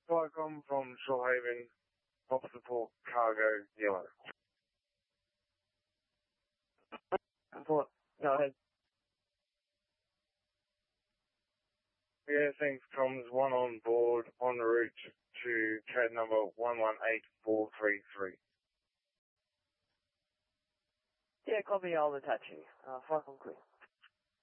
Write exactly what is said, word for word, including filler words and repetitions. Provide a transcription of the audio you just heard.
Flycom from Shoalhaven, Pop Support Cargo Yellow. Support, go ahead. Yeah, thanks, comms. One on board, en route to C A D number one one eight four three three. Yeah, copy, I'll attach you. Uh, Flycom clear.